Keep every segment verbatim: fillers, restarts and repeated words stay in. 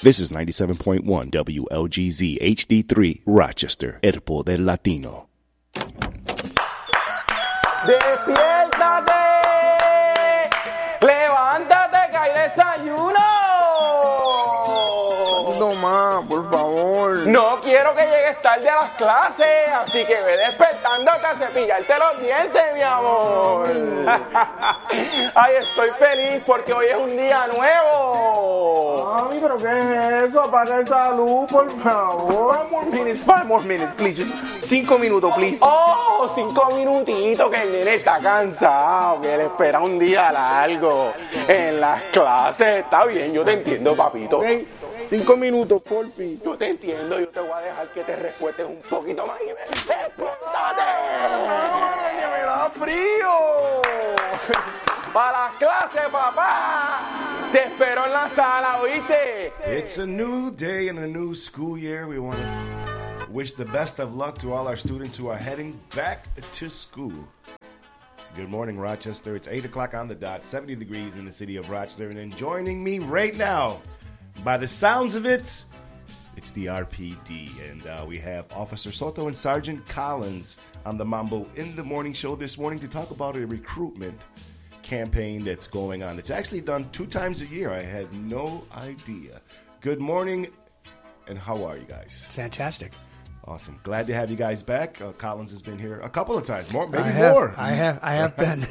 This is ninety-seven point one W L G Z H D three Rochester, El Poder Latino. ¡Despiértate! ¡Levántate que hay desayuno! No más, por favor. No quiero que llegues tarde a las clases, así que ve despertándote a cepillarte los dientes, mi amor. Ay, estoy feliz porque hoy es un día nuevo. Mami, ¿pero qué es eso? Apaga esa luz, por favor. Five more minutes, five more minutes, please. Just cinco minutos, please. Oh, cinco minutitos que el nene está cansado, que él espera un día largo en las clases. Está bien, yo te entiendo, papito. Okay. Cinco minutos, porfi. Yo te entiendo, yo te voy a dejar que te recuestes un poquito más y me ¡Despiértate! ¡Que me da frío! ¡Para las clases, papá! Te espero en la sala, ¿oíste? It's a new day and a new school year. We want to wish the best of luck to all our students who are heading back to school. Good morning, Rochester. It's eight o'clock on the dot, seventy degrees in the city of Rochester. And joining me right now, by the sounds of it, it's the R P D. And uh, we have Officer Soto and Sergeant Collins on the Mambo in the Morning show this morning to talk about a recruitment campaign that's going on. It's actually done two times a year. I had no idea. Good morning, and how are you guys? Fantastic. Awesome. Glad to have you guys back. Uh, Collins has been here a couple of times, more, maybe I have, more. I have, I have been.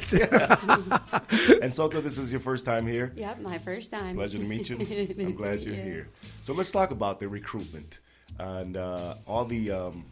And Soto, this is your first time here. Yep, my first time. Pleasure to meet you. I'm glad you're yeah. here. So let's talk about the recruitment and uh, all the um,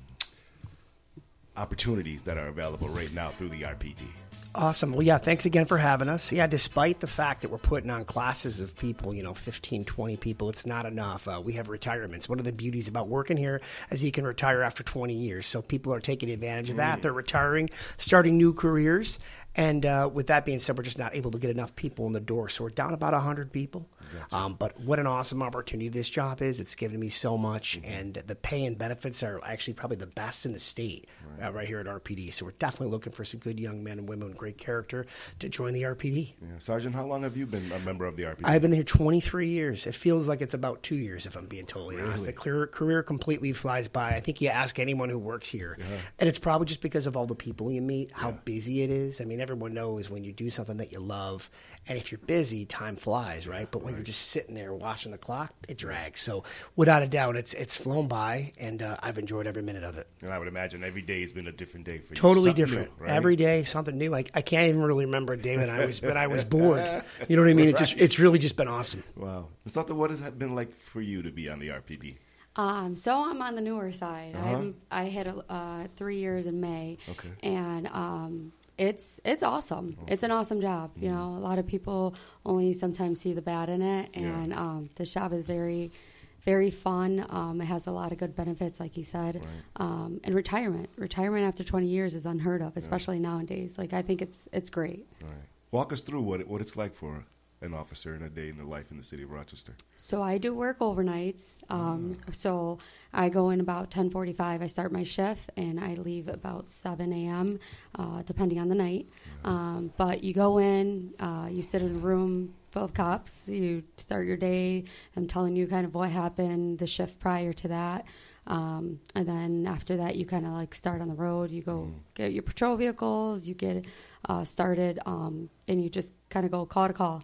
opportunities that are available right now through the R P D. Awesome. Well, yeah, thanks again for having us. Yeah, despite the fact that we're putting on classes of people, you know, fifteen, twenty people, it's not enough. Uh, we have retirements. One of the beauties about working here is you can retire after twenty years. So people are taking advantage of that. They're retiring, starting new careers. And uh, with that being said, we're just not able to get enough people in the door. So we're down about one hundred people. Gotcha. Um, but what an awesome opportunity this job is. It's given me so much. Mm-hmm. And the pay and benefits are actually probably the best in the state right, uh, right here at R P D. So we're definitely looking for some good young men and women with great character to join the R P D. Yeah. Sergeant, how long have you been a member of the R P D? I've been here twenty-three years. It feels like it's about two years, if I'm being totally really? honest. The career, career completely flies by. I think you ask anyone who works here, yeah. and it's probably just because of all the people you meet, how yeah. busy it is. I mean, everyone knows when you do something that you love, and if you're busy, time flies, right? But when right. you're just sitting there watching the clock, it drags. So without a doubt, it's it's flown by, and uh, I've enjoyed every minute of it. And I would imagine every day has been a different day for you. Totally something different. New, right? Every day, something new. I, I can't even really remember a day when I was when I was bored. You know what I mean? It's just it's really just been awesome. Wow. So what has it been like for you to be on the R P D? Um, so I'm on the newer side. Uh-huh. I'm, I hit uh, three years in May, okay. and um, it's it's awesome. awesome. It's an awesome job. Mm-hmm. You know, a lot of people only sometimes see the bad in it, and yeah. um, this job is very, very fun. Um, it has a lot of good benefits, like you said, right. um, and retirement. Retirement after twenty years is unheard of, especially yeah. nowadays. Like I think it's it's great. All right. Walk us through what it, what it's like for an officer in a day in the life in the city of Rochester. So I do work overnights. Um, oh. So I go in about ten forty-five. I start my shift, and I leave about seven a.m., uh, depending on the night. Yeah. Um, but you go in, uh, you sit in a room full of cops. You start your day. I'm telling you kind of what happened the shift prior to that. Um, and then after that, you kind of like start on the road. You go mm. get your patrol vehicles. You get uh, started, um, and you just kind of go call to call.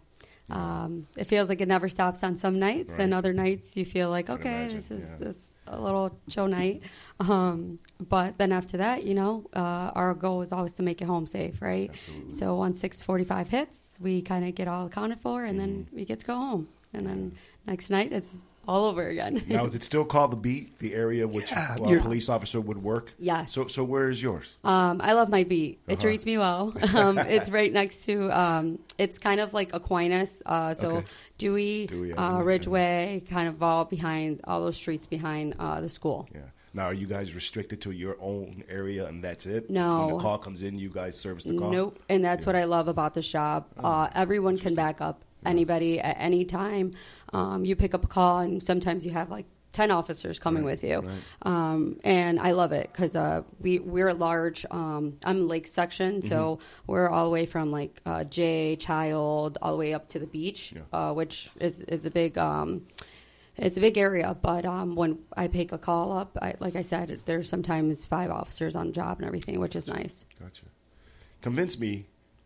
Um, it feels like it never stops on some nights, right. and other nights you feel like, okay, imagine, this is yeah. this a little chill night. Um, but then after that, you know, uh, our goal is always to make it home safe, right? Absolutely. So once six forty-five hits, we kind of get all accounted for, and mm. then we get to go home. And then next night, it's all over again. Now, is it still called the beat, the area which Yeah, well, a police officer would work? Yes. So, so where is yours? Um, I love my beat. It Uh-huh. treats me well. Um, it's right next to, um, it's kind of like Aquinas. Uh, so Okay. Dewey, Dewey, I uh, know, Ridgeway, kind of all behind, all those streets behind uh, the school. Yeah. Now, are you guys restricted to your own area and that's it? No. When the call comes in, you guys service the call? Nope. And that's Yeah. what I love about this job. Oh, Uh, everyone can back up anybody at any time. Um, you pick up a call, and sometimes you have like ten officers coming Right, with you. right. Um, and I love it because uh, we, we're large. Um, I'm Lake Section, so Mm-hmm. we're all the way from like uh, J, Child, all the way up to the beach, Yeah. uh, which is, is a big... Um, it's a big area, but um, when I pick a call up, I, like I said, there's sometimes five officers on the job and everything, which is nice. Gotcha. Convince me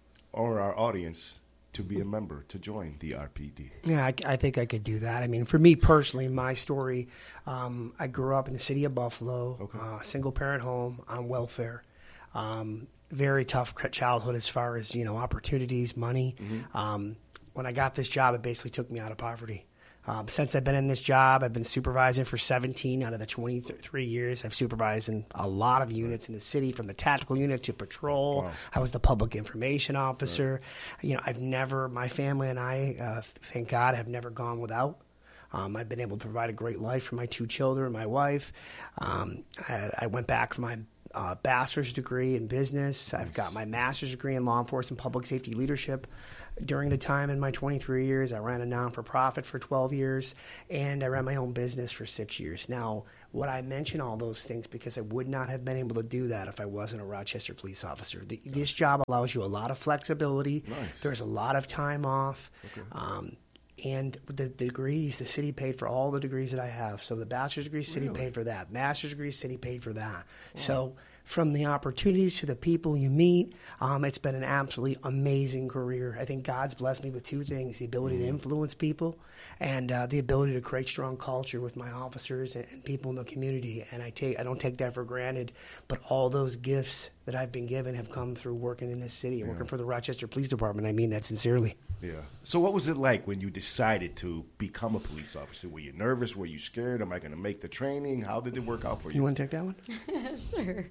or our audience to be a member, to join the R P D. Yeah, I, I think I could do that. I mean, for me personally, my story, um, I grew up in the city of Buffalo, Okay. uh, single-parent home on welfare. Um, very tough childhood as far as, you know, opportunities, money. Mm-hmm. Um, when I got this job, it basically took me out of poverty. Um, since I've been in this job, I've been supervising for seventeen out of the twenty-three years. I've supervised in a lot of units in the city, from the tactical unit to patrol. Wow. I was the public information officer. Right. You know, I've never, my family and I, uh, thank God, have never gone without. Um, I've been able to provide a great life for my two children, my wife. Um, I, I went back for my uh, bachelor's degree in business. I've got my master's degree in law enforcement public safety leadership. During the time in my twenty-three years, I ran a non-for-profit for twelve years, and I ran my own business for six years. Now, what I mention all those things because I would not have been able to do that if I wasn't a Rochester police officer. The, this job allows you a lot of flexibility. Nice. There's a lot of time off. Okay. Um, And the degrees, the city paid for all the degrees that I have. So the bachelor's degree, city Really? paid for that. Master's degree, city paid for that. Wow. So from the opportunities to the people you meet, um, it's been an absolutely amazing career. I think God's blessed me with two things: the ability mm. to influence people and uh, the ability to create strong culture with my officers and, and people in the community. And I take I don't take that for granted. But all those gifts that I've been given have come through working in this city, yeah. working for the Rochester Police Department. I mean that sincerely. Yeah. So what was it like when you decided to become a police officer? Were you nervous? Were you scared? Am I going to make the training? How did it work out for you? You want to take that one? Sure.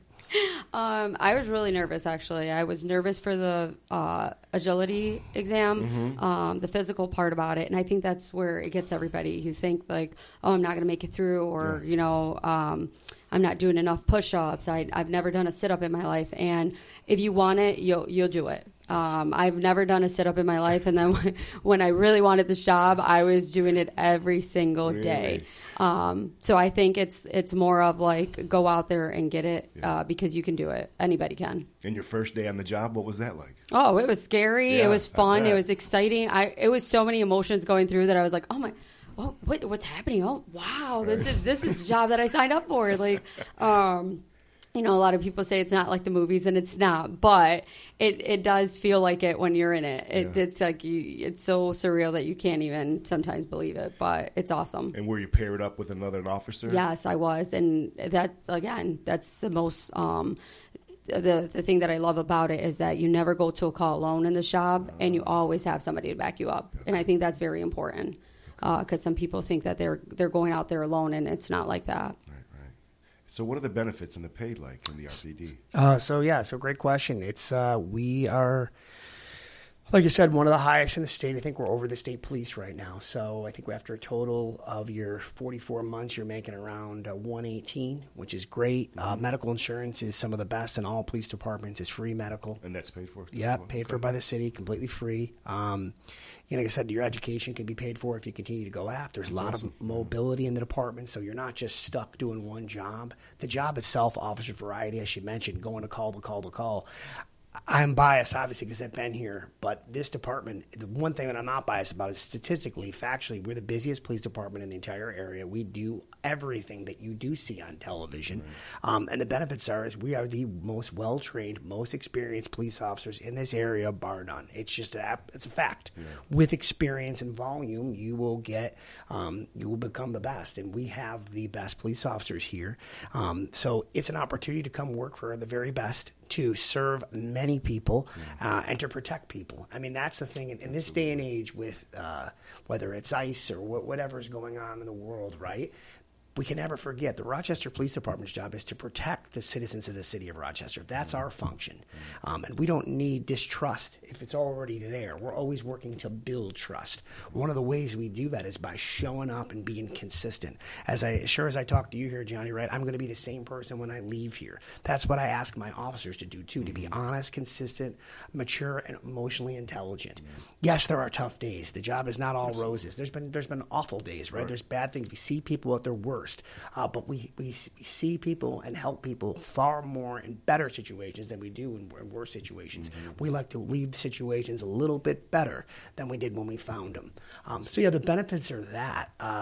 Um, I was really nervous, actually. I was nervous for the uh, agility exam, mm-hmm. um, the physical part about it. And I think that's where it gets everybody. You think, like, oh, I'm not going to make it through, or, yeah. you know, um, I'm not doing enough push-ups. I, I've never done a sit-up in my life. And if you want it, you'll, you'll do it. Um, I've never done a sit-up in my life, and then when I really wanted this job, I was doing it every single really? day. Um, so I think it's it's more of like, go out there and get it, yeah. uh, because you can do it. Anybody can. And your first day on the job, what was that like? Oh, it was scary. Yeah, it was fun. It was exciting. I it was so many emotions going through that I was like, oh my. Oh, what, what's happening? Oh, wow! This is this is a job that I signed up for. Like, um, you know, a lot of people say it's not like the movies, and it's not, but it, it does feel like it when you're in it. It yeah. It's like you, it's so surreal that you can't even sometimes believe it, but it's awesome. And were you paired up with another officer? Yes, I was, and that again, that's the most. Um, The the thing that I love about it is that you never go to a call alone in this job, and you always have somebody to back you up, and I think that's very important. Because uh, some people think that they're they're going out there alone, and it's not like that. Right, right. So, what are the benefits and the pay like in the R P D? Uh, so, yeah, so great question. It's uh, we are, like I said, one of the highest in the state. I think we're over the state police right now. So, I think after a total of your forty-four months, you're making around uh, one eighteen, which is great. Mm-hmm. Uh, medical insurance is some of the best in all police departments. It's free medical, and that's paid for. Yeah, paid okay. for by the city, completely free. Um, You know, like I said, your education can be paid for if you continue to go after. There's a lot awesome. of mobility in the department, so you're not just stuck doing one job. The job itself offers a variety, as you mentioned, going to call to call to call. I'm biased, obviously, because I've been here, but this department, the one thing that I'm not biased about is statistically, factually, we're the busiest police department in the entire area. We do everything that you do see on television. Right. Um, and the benefits are is we are the most well-trained, most experienced police officers in this area, bar none. It's just a, it's a fact. Yeah. With experience and volume, you will get, um, you will become the best. And we have the best police officers here. Um, so it's an opportunity to come work for the very best, to serve many people, uh, and to protect people. I mean, that's the thing. In, in this day and age with uh, whether it's ICE or wh- whatever's going on in the world, right? We can never forget the Rochester Police Department's job is to protect the citizens of the city of Rochester. That's our function. Um, and we don't need distrust if it's already there. We're always working to build trust. One of the ways we do that is by showing up and being consistent. As I, sure as I talk to you here, Johnny, right, I'm going to be the same person when I leave here. That's what I ask my officers to do, too, to be honest, consistent, mature, and emotionally intelligent. Yes, there are tough days. The job is not all roses. There's been there's been awful days, right? right. There's bad things. We see people at their worst. Uh, but we, we we see people and help people far more in better situations than we do in, in worse situations. Mm-hmm. We like to leave situations a little bit better than we did when we found them. Um, so, yeah, the benefits are that. Uh,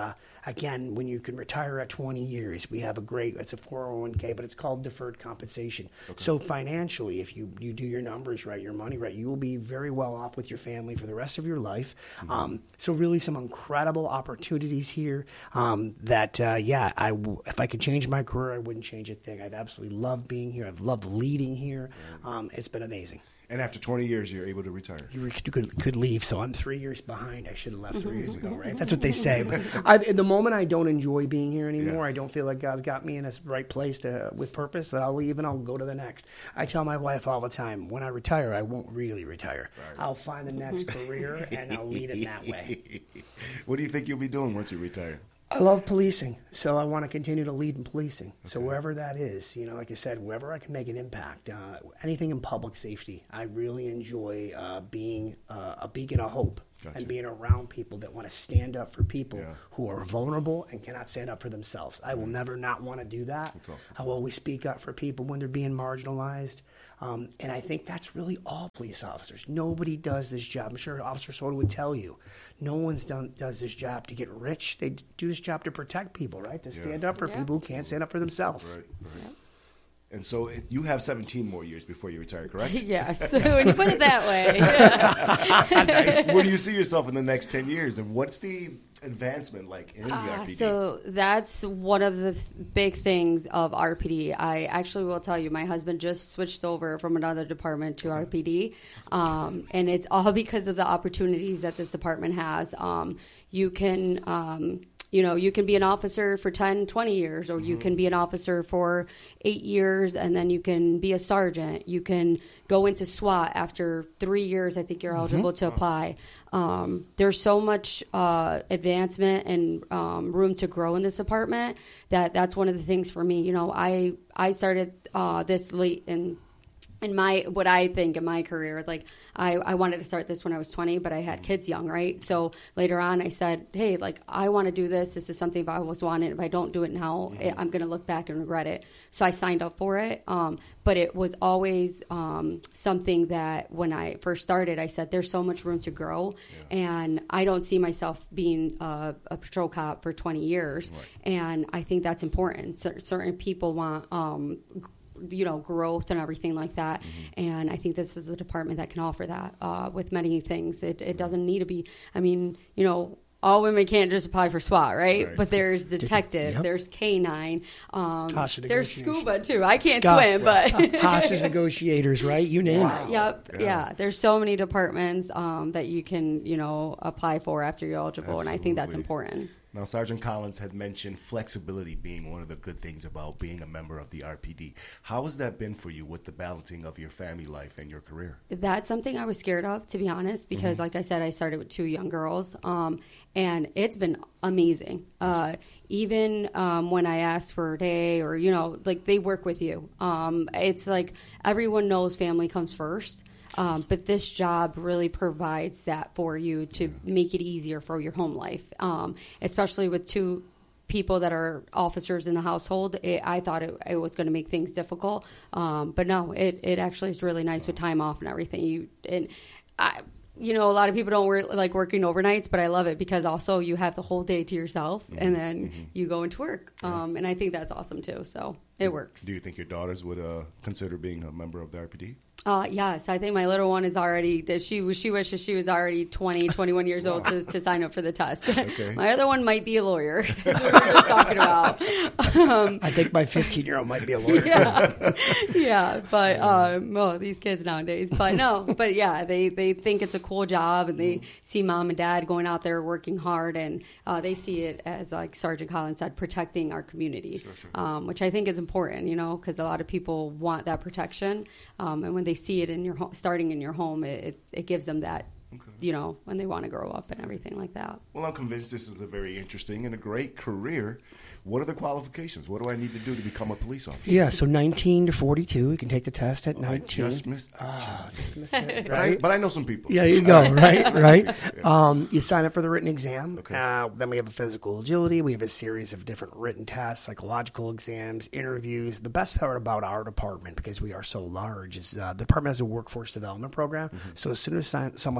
again, when you can retire at twenty years, we have a great, it's a four oh one k, but it's called deferred compensation. Okay. So financially, if you, you do your numbers right, your money right, you will be very well off with your family for the rest of your life. Mm-hmm. Um, so really some incredible opportunities here um, that, uh, yeah, I w- if I could change my career, I wouldn't change a thing. I've absolutely loved being here. I've loved leading here. Um, it's been amazing. And after twenty years, you're able to retire. You could, could leave, so I'm three years behind. I should have left three years ago, right? That's what they say. But I've, in the moment I don't enjoy being here anymore, yes. I don't feel like God's got me in a right place to with purpose, that I'll leave and I'll go to the next. I tell my wife all the time, when I retire, I won't really retire. Right. I'll find the next career, and I'll lead it that way. What do you think you'll be doing once you retire? I love policing, so I want to continue to lead in policing. Okay. So wherever that is, you know, like I said, wherever I can make an impact, uh, anything in public safety, I really enjoy uh, being uh, a beacon of hope. Gotcha. And being around people that want to stand up for people yeah. who are vulnerable and cannot stand up for themselves. I will never not want to do that. That's awesome. I will always speak up for people when they're being marginalized. Um, and I think that's really all police officers. Nobody does this job. I'm sure Officer Soto would tell you. No one's done does this job to get rich. They do this job to protect people, right? To stand yeah. up for yeah. people who can't stand up for themselves. Right, right. Yeah. And so it, you have seventeen more years before you retire, correct? Yes, when you put it that way. Yeah. Nice. Where do you see yourself in the next ten years? And what's the advancement like in the uh, R P D? So that's one of the th- big things of R P D. I actually will tell you, my husband just switched over from another department to R P D. Um, and it's all because of the opportunities that this department has. Um, you can... Um, You know, you can be an officer for ten, twenty years, or you can be an officer for eight years, and then you can be a sergeant. You can go into SWAT after three years. I think you're eligible mm-hmm. to apply. Um, there's so much uh, advancement and um, room to grow in this department that that's one of the things for me. You know, I I started uh, this late in in my, what I think in my career, like I, I wanted to start this when I was twenty, but I had kids young, right? So later on I said, hey, like I want to do this. This is something I always wanted. If I don't do it now, mm-hmm. I'm going to look back and regret it. So I signed up for it. Um, but it was always um, something that when I first started, I said, there's so much room to grow. Yeah. And I don't see myself being a, a patrol cop for twenty years. Right. And I think that's important. C- certain people want, um, you know, growth and everything like that. Mm-hmm. And I think this is a department that can offer that uh, with many things. It, it doesn't need to be, I mean, you know, all women can't just apply for SWAT, right? right. But there's detective, yep. there's K nine, um, there's scuba too. I can't Scott, swim, but hostage negotiators, right? You name wow. it. Yep, yeah. yeah. There's so many departments um, that you can, you know, apply for after you're eligible, Absolutely. And I think that's important. Now, Sergeant Collins had mentioned flexibility being one of the good things about being a member of the R P D. How has that been for you with the balancing of your family life and your career? That's something I was scared of, to be honest, because mm-hmm. like I said, I started with two young girls, um, and it's been amazing. Uh, even um, when I ask for a day or, you know, like they work with you. Um, it's like everyone knows family comes first. Um, but this job really provides that for you to make it easier for your home life, um, especially with two people that are officers in the household. It, I thought it, it was going to make things difficult, um, but no, it, it actually is really nice with time off and everything. You and I, you know, a lot of people don't work, like working overnights, but I love it because also you have the whole day to yourself, mm-hmm. and then mm-hmm. you go into work, um, yeah. and I think that's awesome too. So it works. Do you think your daughters would uh, consider being a member of the R P D? Uh, yes, I think my little one is already, that she she wishes she was already twenty, twenty-one years old to, to sign up for the test. Okay. My other one might be a lawyer. That's what we were just talking about. Um, I think my fifteen-year-old might be a lawyer, yeah. too. Yeah, but, um, well, these kids nowadays. But no, but yeah, they, they think it's a cool job, and they see mom and dad going out there working hard, and uh, they see it as, like Sergeant Collins said, protecting our community, sure, sure. Um, which I think is important, you know, because a lot of people want that protection, um, and when they see it in your home, starting in your home, it, it, it gives them that, okay. you know, when they want to grow up and everything like that. Well, I'm convinced this is a very interesting and a great career. What are the qualifications? What do I need to do to become a police officer? Yeah, so nineteen to forty-two. You can take the test at oh, nineteen. I just missed, I oh, just just missed it, right? But I, but I know some people. Yeah, you go, right, right. Yeah. Um, you sign up for the written exam. Okay. Uh, then we have a physical agility. We have a series of different written tests, psychological exams, interviews. The best part about our department, because we are so large, is uh, the department has a workforce development program. Mm-hmm. So as soon as sign, someone signs up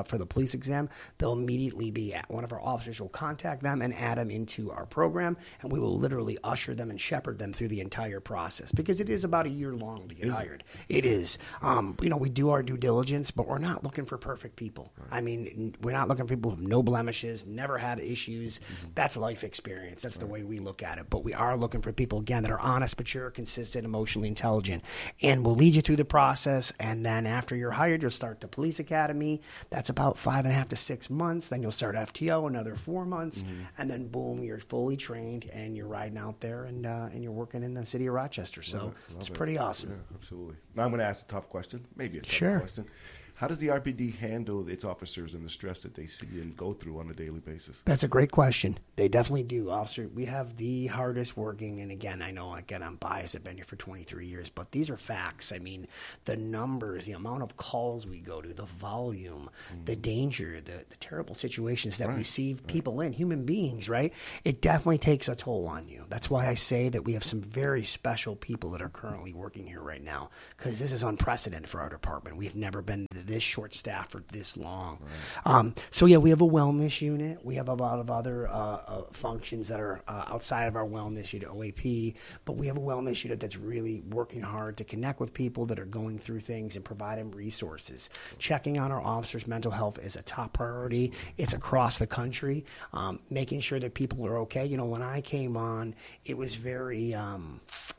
up for the police exam, they'll immediately be at, one of our officers will contact them and add them into our program, and we will literally usher them and shepherd them through the entire process, because it is about a year long to get Is hired. It, it is. Um, you know, we do our due diligence, but we're not looking for perfect people. Right. I mean, we're not looking for people with no blemishes, never had issues. Mm-hmm. That's life experience. That's right. The way we look at it. But we are looking for people, again, that are honest, mature, consistent, emotionally intelligent, and we'll lead you through the process. And then after you're hired, you'll start the police academy. That's about five and a half to six months. Then you'll start F T O, another four months, mm-hmm. and then boom, you're fully trained and you're riding out there and uh, and you're working in the city of Rochester. So Love it. Love it's it. Pretty awesome. Yeah, absolutely. Now I'm going to ask a tough question, maybe a tough sure. question. How does the R P D handle its officers and the stress that they see and go through on a daily basis? That's a great question. They definitely do. Officer, we have the hardest working, and again, I know, again, I'm biased. I've been here for twenty-three years, but these are facts. I mean, the numbers, the amount of calls we go to, the volume, mm. the danger, the, the terrible situations that right. we see right. people in, human beings, right? It definitely takes a toll on you. That's why I say that we have some very special people that are currently working here right now, because this is unprecedented for our department. We've never been this short staff for this long. Right. Um, so yeah, we have a wellness unit. We have a lot of other uh, uh, functions that are uh, outside of our wellness unit, O A P, but we have a wellness unit that's really working hard to connect with people that are going through things and provide them resources. Checking on our officers' mental health is a top priority. It's across the country, um, making sure that people are okay. You know, when I came on, it was very... Um,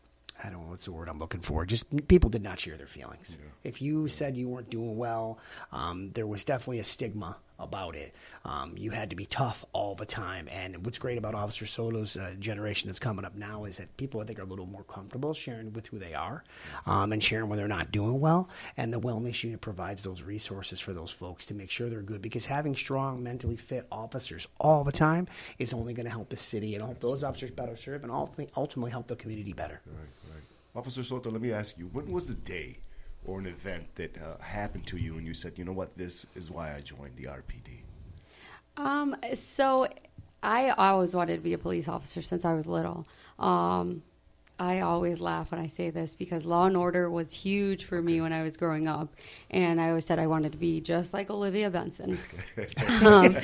I don't know what's the word I'm looking for. Just people did not share their feelings. Yeah. If you said you weren't doing well, um, there was definitely a stigma about it. Um, you had to be tough all the time. And what's great about Officer Soto's uh, generation that's coming up now is that people, I think, are a little more comfortable sharing with who they are um, and sharing when they're not doing well. And the wellness unit provides those resources for those folks to make sure they're good, because having strong, mentally fit officers all the time is only going to help the city and help those officers better serve and ultimately help the community better. Right, right. Officer Soto, let me ask you, when was the day or an event that uh, happened to you and you said, you know what, this is why I joined the R P D? Um, so I always wanted to be a police officer since I was little. Um, I always laugh when I say this because Law and Order was huge for me when I was growing up. And I always said I wanted to be just like Olivia Benson. um,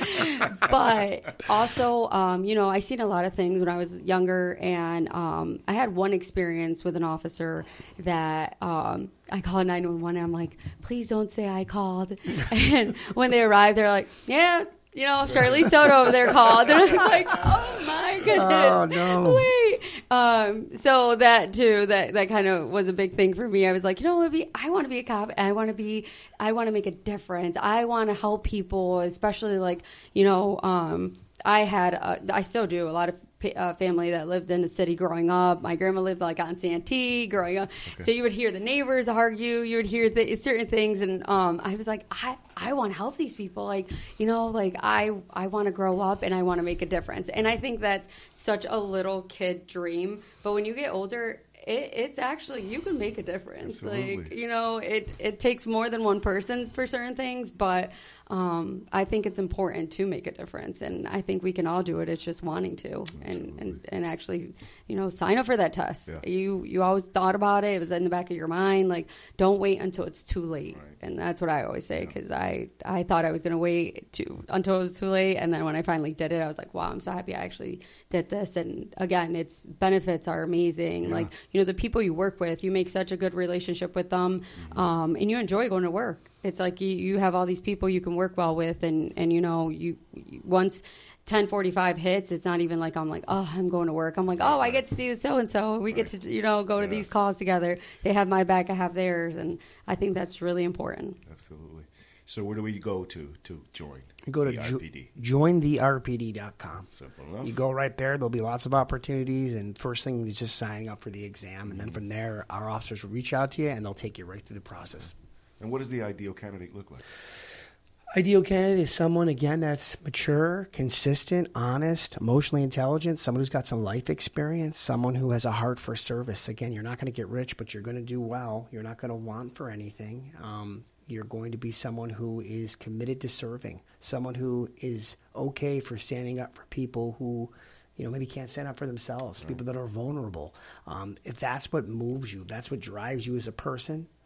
but also, um, you know, I seen a lot of things when I was younger. And um, I had one experience with an officer that um, I called nine one one and I'm like, please don't say I called. And when they arrived, they're like, yeah. You know, Charlize Soto over there called. And I was like, oh, my goodness. Oh, no. Wait. Um, so that, too, that, that kind of was a big thing for me. I was like, you know, I want to be a cop. I want to be, I want to make a difference. I want to help people, especially like, you know, um, I had, a, I still do, a lot of uh, family that lived in the city growing up. My grandma lived like on Santee growing up. Okay. So you would hear the neighbors argue. You would hear th- certain things. And um, I was like, I, I want to help these people. Like, you know, like I, I want to grow up and I want to make a difference. And I think that's such a little kid dream. But when you get older, It, it's actually, you can make a difference. Absolutely. Like, you know, it, it takes more than one person for certain things, but um, I think it's important to make a difference. And I think we can all do it. It's just wanting to and, and, and actually, you know, sign up for that test. Yeah. You you always thought about it. It was in the back of your mind. Like, don't wait until it's too late. Right. And that's what I always say, because yeah. I, I thought I was going to wait to until it was too late. And then when I finally did it, I was like, wow, I'm so happy I actually did this. And again, its benefits are amazing. Yeah. Like, you know, the people you work with, you make such a good relationship with them, mm-hmm. um, and you enjoy going to work. It's like you, you have all these people you can work well with, and, and you know, you, you once ten forty-five hits, it's not even like I'm like, oh, I'm going to work. I'm like, oh, I get to see the so-and-so. We get to, you know, go to yes. these calls together. They have my back, I have theirs, and I think that's really important. Absolutely. So where do we go to to join? You go to the jo- R P D. join the R P D dot com. Simple enough. You go right there. There'll be lots of opportunities, and first thing is just signing up for the exam, and mm-hmm. then from there, our officers will reach out to you, and they'll take you right through the process. And what does the ideal candidate look like? Ideal candidate is someone, again, that's mature, consistent, honest, emotionally intelligent, someone who's got some life experience, someone who has a heart for service. Again, you're not going to get rich, but you're going to do well. You're not going to want for anything. Um, you're going to be someone who is committed to serving, someone who is okay for standing up for people who, you know, maybe can't stand up for themselves, right. people that are vulnerable. Um, if that's what moves you, that's what drives you as a person,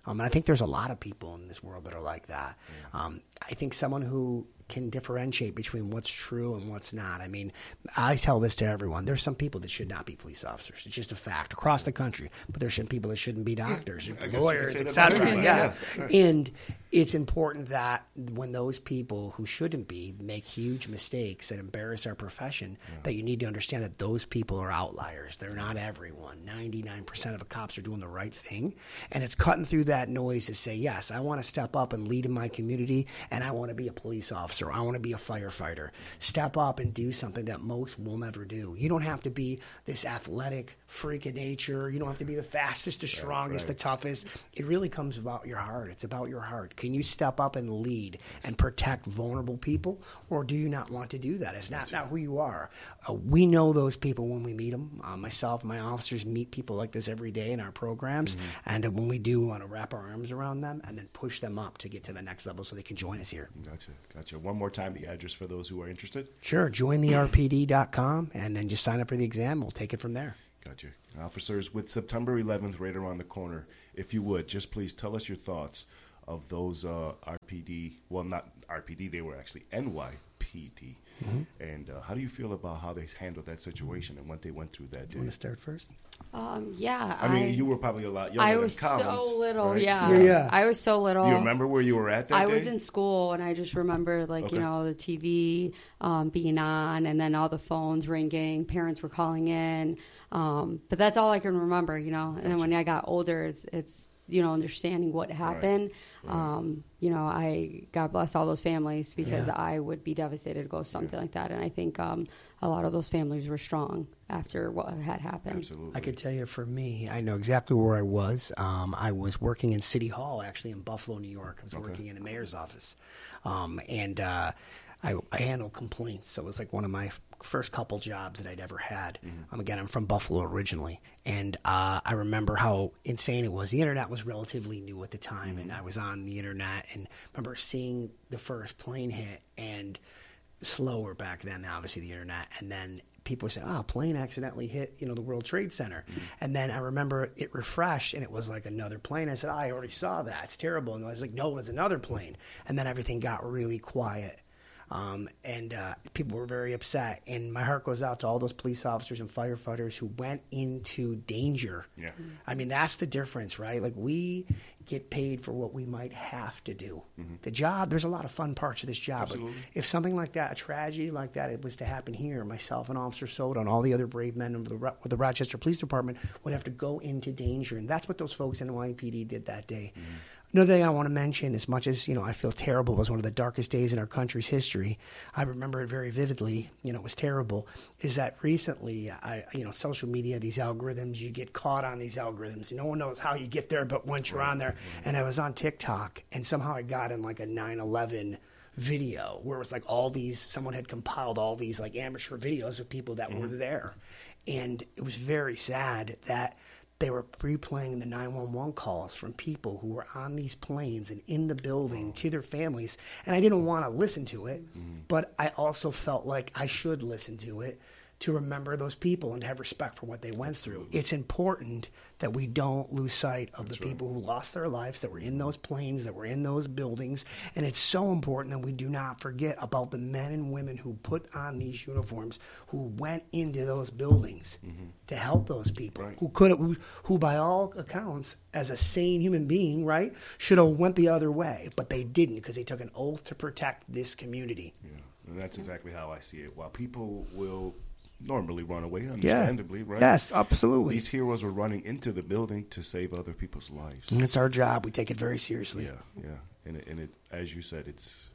Um, and I think there's a lot of people in this world that are like that. Yeah. Um, I think someone who can differentiate between what's true and what's not. I mean, I tell this to everyone. There's some people that should not be police officers. It's just a fact across the country. But there's some people that shouldn't be doctors, I lawyers, et et cetera. Yeah. Yeah. Sure. And it's important that when those people who shouldn't be make huge mistakes that embarrass our profession, yeah. that you need to understand that those people are outliers. They're not everyone. ninety-nine percent of the cops are doing the right thing. And it's cutting through that noise to say, yes, I want to step up and lead in my community, and I want to be a police officer. I want to be a firefighter. Step up and do something that most will never do. You don't have to be this athletic freak of nature. You don't have to be the fastest, the strongest, right, right. the toughest. It really comes about your heart. It's about your heart. Can you step up and lead and protect vulnerable people, or do you not want to do that? It's not, not who you are. Uh, we know those people when we meet them. Uh, myself and my officers meet people like this every day in our programs, mm-hmm. and uh, when we do, we want to wrap our arms around them and then push them up to get to the next level so they can join us here. Gotcha, gotcha. One more time, the address for those who are interested? Sure. join the R P D dot com, and then just sign up for the exam. We'll take it from there. Gotcha. Officers, with September eleventh right around the corner, if you would, just please tell us your thoughts of those uh, R P D, well, not R P D, they were actually N Y P D. Mm-hmm. And uh, how do you feel about how they handled that situation and what they went through that day? You want to start first? Um, yeah. I mean, I, you were probably a lot younger I than was Collins, so little, right? yeah. yeah. Yeah. I was so little. You remember where you were at that I day? was in school, and I just remember, like, Okay. you know, the T V um, being on, and then all the phones ringing, parents were calling in. Um, but that's all I can remember, you know. And Gotcha. then when I got older, it's, it's you know, understanding what happened. Right. Right. Um, you know, I, God bless all those families, because Yeah. I would be devastated to go something Yeah. like that. And I think um, a lot of those families were strong after what had happened. Absolutely. I could tell you for me, I know exactly where I was. Um, I was working in City Hall, actually, in Buffalo, New York. I was Okay. working in the mayor's office. Um, and uh, I, I handled complaints. So it was like one of my f- first couple jobs that I'd ever had. Mm-hmm. Um, again, I'm from Buffalo originally. And uh, I remember how insane it was. The internet was relatively new at the time, mm-hmm. and I was on the internet and remember seeing the first plane hit, and slower back then, obviously, the internet. And then people said, oh, a plane accidentally hit, you know, the World Trade Center. Mm-hmm. And then I remember it refreshed, and it was like another plane. I said, oh, I already saw that. It's terrible. And I was like, no, it was another plane. And then everything got really quiet. Um, and uh, people were very upset. And my heart goes out to all those police officers and firefighters who went into danger. Yeah. I mean, that's the difference, right? Like, we get paid for what we might have to do. Mm-hmm. The job, there's a lot of fun parts of this job. Absolutely. Like, if something like that, a tragedy like that, it was to happen here, myself and Officer Soda and all the other brave men of the, of the Rochester Police Department would have to go into danger. And that's what those folks in N Y P D did that day. Mm-hmm. Another thing I want to mention, as much as, you know, I feel terrible, it was one of the darkest days in our country's history. I remember it very vividly. You know, it was terrible. Is that recently, I, you know, social media, these algorithms, you get caught on these algorithms. No one knows how you get there, but once you're Right, on there. right. And I was on TikTok, and somehow I got in like a nine eleven video where it was like all these, someone had compiled all these like amateur videos of people that mm-hmm. were there. And it was very sad that they were replaying the nine one one calls from people who were on these planes and in the building to their families. And I didn't want to listen to it, mm-hmm. but I also felt like I should listen to it to remember those people and to have respect for what they went Absolutely. through. It's important that we don't lose sight of That's the right. people who lost their lives, that were in those planes, that were in those buildings. And it's so important that we do not forget about the men and women who put on these uniforms, who went into those buildings mm-hmm. to help those people, Right. who could have, who, who by all accounts, as a sane human being, right, should have went the other way. But they didn't, because they took an oath to protect this community. Yeah, and that's exactly how I see it. While people will normally run away, understandably, yeah. right? Yes, absolutely. These heroes were running into the building to save other people's lives. And it's our job. We take it very seriously. Yeah, yeah, and it, and it, as you said, it's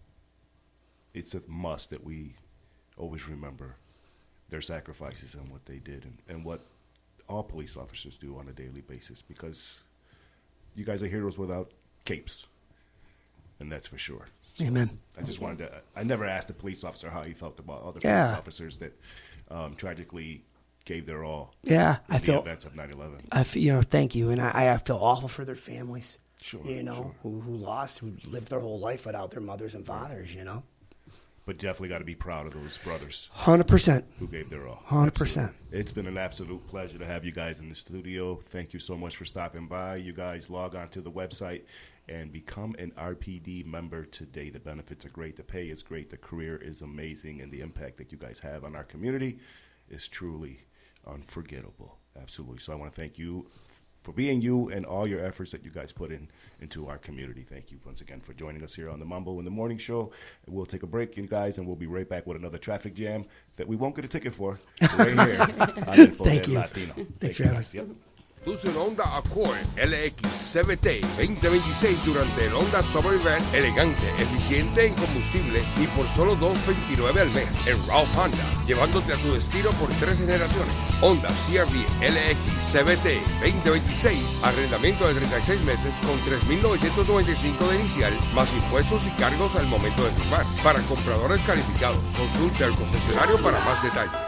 it's a must that we always remember their sacrifices and what they did, and, and what all police officers do on a daily basis. Because you guys are heroes without capes, and that's for sure. So Amen. I just wanted to. I never asked a police officer how he felt about other Yeah. police officers that um, tragically gave their all. Yeah, in I the feel. events of nine eleven. I feel, you know, thank you, and I, I feel awful for their families. Sure, You know, sure. who, who lost, who lived their whole life without their mothers and fathers. You know. But definitely got to be proud of those brothers. one hundred percent. Who gave their all. one hundred percent. Absolutely. It's been an absolute pleasure to have you guys in the studio. Thank you so much for stopping by. You guys log on to the website and become an R P D member today. The benefits are great. The pay is great. The career is amazing. And the impact that you guys have on our community is truly unforgettable. Absolutely. So I want to thank you for being you and all your efforts that you guys put in into our community. Thank you once again for joining us here on the Mambo in the Morning Show. We'll take a break, you guys, and we'll be right back with another traffic jam that we won't get a ticket for right here on Info Thank del you. Latino. Thanks Thank for you, having guys. us. Yep. Conduce un Honda Accord L X C V T veinte veintiséis durante el Honda Summer Event, elegante, eficiente en combustible y por solo dos veintinueve al mes en Ralph Honda, llevándote a tu destino por tres generaciones. Honda C R V L X C V T veinte veintiséis, arrendamiento de treinta y seis meses con tres mil novecientos noventa y cinco de inicial, más impuestos y cargos al momento de firmar. Para compradores calificados, consulte al concesionario para más detalles.